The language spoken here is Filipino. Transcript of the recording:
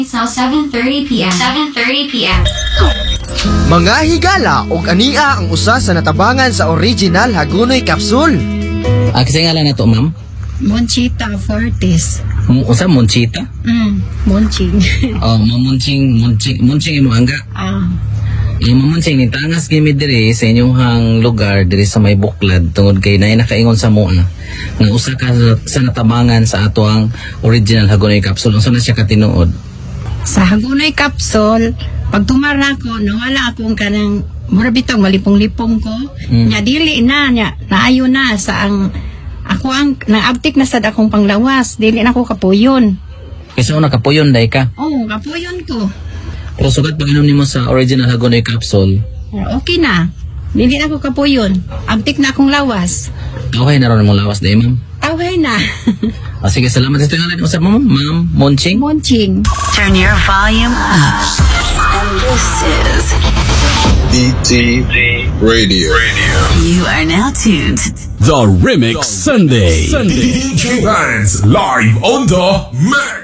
It's now 7:30 p.m. 7:30 p.m. Mga higala ug ania ang usa sa natabangan sa original Hagonoy Capsule. Kasi nga lang na to, ma'am? Monchita Fortis. Usa Monchita? Monching. Oh, munching imo angga. Mamunching ni tangas gimi diri sa inyong lugar diri sa may buklad tungod kay naay nakaingon sa mua nga usa ka sa natabangan sa ato ang original Hagonoy Capsule. Unsa na siya katinuod? Sa Hagonoy Capsule, pag tumara ko, nawala akong kanang mura bitong malipong-lipong ko. Nya dili na nya naayo na sa ang ako ang naabtik na sad akong panglawas. Dili na ako kapuyon. Kasi una kapuyon day ka. Oh, kapuyon ko. Pero sugat pag inom nimo sa original Hagonoy Capsule, Okay na. Dili na ako kapuyon. Abtik na akong lawas. okay na ron mo lawas day, ma'am. Okay na. Sige, salamat sa tingalan mo sa ma'am Monching. Monching. Turn your volume up. And this is DT Radio. You are now tuned. The Remix Sunday. DJ Vance live on the mix.